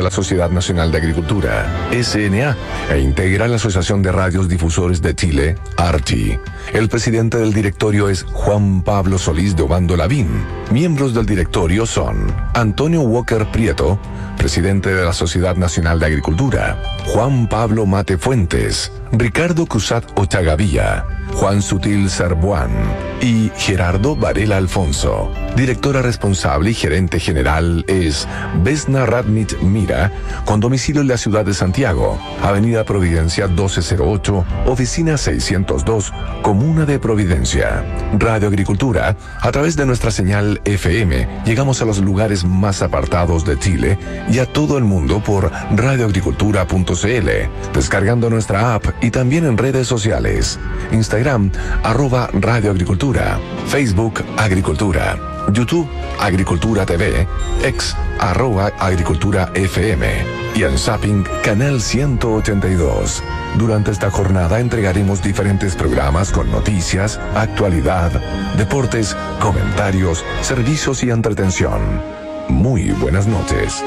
la Sociedad Nacional de Agricultura, SNA, e integra la Asociación de Radios Difusores de Chile, ARCHI. El presidente del directorio es Juan Pablo Solís de Obando Lavín. Miembros del directorio son Antonio Walker Prieto, presidente de la Sociedad Nacional de Agricultura, Juan Pablo Mate Fuentes, Ricardo Cruzat Ochagavía, Juan Sutil Serbuán y Gerardo Varela Alfonso. Directora responsable y gerente general es Vesna Radnich Mira, con domicilio en la ciudad de Santiago, Avenida Providencia 1208, Oficina 602, Comuna de Providencia. Radio Agricultura, a través de nuestra señal FM, llegamos a los lugares más apartados de Chile y a todo el mundo por radioagricultura.cl, descargando nuestra app y también en redes sociales. Instagram, @radioagricultura, Facebook, Agricultura, YouTube, Agricultura TV, X, @Agricultura FM y en Zapping, Canal 182. Durante esta jornada entregaremos diferentes programas con noticias, actualidad, deportes, comentarios, servicios y entretención. Muy buenas noches.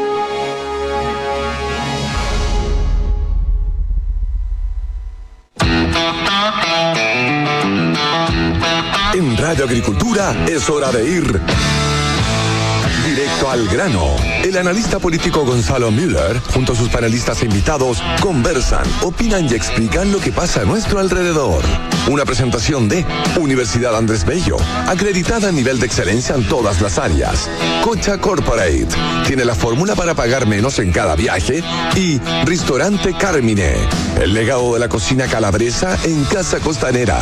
En Radio Agricultura es hora de ir directo al grano. El analista político Gonzalo Müller, junto a sus panelistas e invitados, conversan, opinan y explican lo que pasa a nuestro alrededor. Una presentación de Universidad Andrés Bello, acreditada a nivel de excelencia en todas las áreas. Cocha Corporate, tiene la fórmula para pagar menos en cada viaje. Y Restaurante Carmine, el legado de la cocina calabresa en Casa Costanera.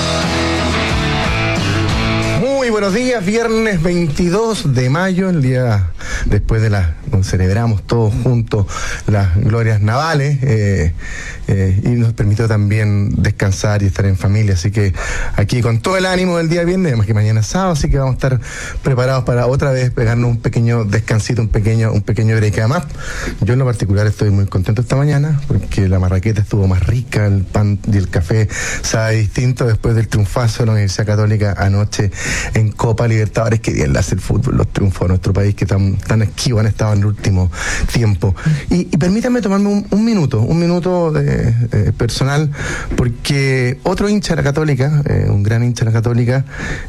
Muy buenos días, viernes 22 de mayo, el día después de celebramos todos juntos las glorias navales y nos permitió también descansar y estar en familia, así que aquí con todo el ánimo del día viernes, además que mañana es sábado, así que vamos a estar preparados para otra vez pegarnos un pequeño descansito, un pequeño break. Además, yo en lo particular estoy muy contento esta mañana porque la marraqueta estuvo más rica, el pan y el café sabe distinto después del triunfazo de la Universidad Católica anoche en Copa Libertadores. Que bien le hace el fútbol, los triunfos a nuestro país que tan esquivos han estado en el último tiempo. Y permítanme tomarme un minuto de personal, porque otro hincha de la Católica, un gran hincha de la Católica,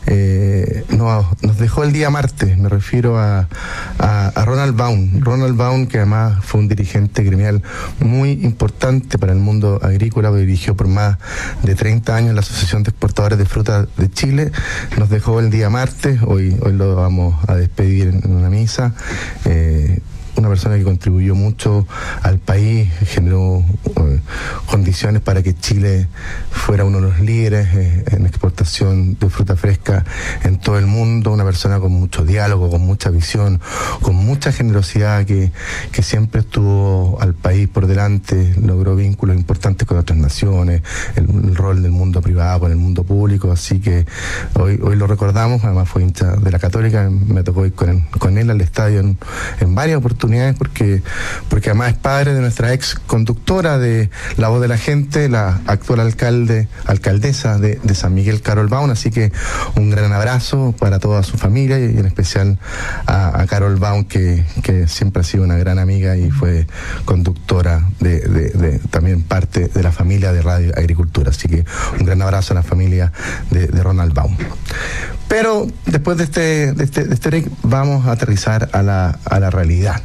nos dejó el día martes. Me refiero a Ronald Baum, que además fue un dirigente gremial muy importante para el mundo agrícola, dirigió por más de 30 años la Asociación de Exportadores de Fruta de Chile. Nos dejó el día martes, hoy lo vamos a despedir en una misa. Una persona que contribuyó mucho al país, generó condiciones para que Chile fuera uno de los líderes en exportación de fruta fresca en todo el mundo, una persona con mucho diálogo, con mucha visión, con mucha generosidad, que siempre estuvo al país por delante, logró vínculos importantes con otras naciones, el rol del mundo privado con el mundo público, así que hoy lo recordamos. Además fue hincha de la Católica, me tocó ir con él al estadio en varias oportunidades, porque además es padre de nuestra ex conductora de La Voz de la Gente, la actual alcaldesa de San Miguel, Carol Baum. Así que un gran abrazo para toda su familia y en especial a Carol Baum, que siempre ha sido una gran amiga y fue conductora de también parte de la familia de Radio Agricultura. Así que un gran abrazo a la familia de Ronald Baum. Pero después de este break vamos a aterrizar a la realidad,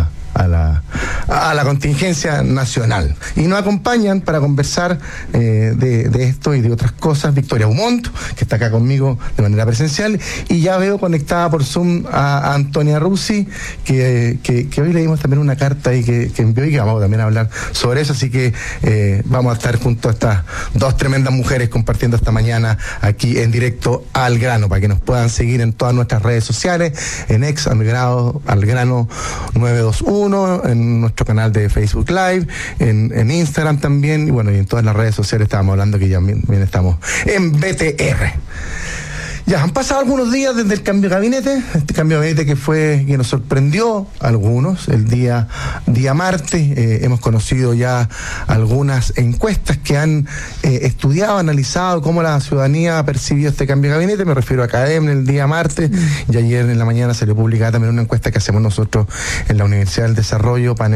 a la contingencia nacional. Y nos acompañan para conversar de esto y de otras cosas Victoria Beaumont, que está acá conmigo de manera presencial, y ya veo conectada por Zoom a Antonia Rusi, que hoy leímos también una carta y que envió, y que vamos también a hablar sobre eso. Así que vamos a estar junto a estas dos tremendas mujeres compartiendo esta mañana aquí en directo al grano, para que nos puedan seguir en todas nuestras redes sociales, en X al grano 921, en nuestro canal de Facebook Live, en Instagram también, y bueno, y en todas las redes sociales. Estábamos hablando que ya bien estamos en BTR. Ya, han pasado algunos días desde el cambio de gabinete, este cambio de gabinete que nos sorprendió a algunos el día martes. Hemos conocido ya algunas encuestas que han estudiado, analizado cómo la ciudadanía ha percibido este cambio de gabinete. Me refiero a CADEM el día martes, y ayer en la mañana se le publicaba también una encuesta que hacemos nosotros en la Universidad del Desarrollo, panel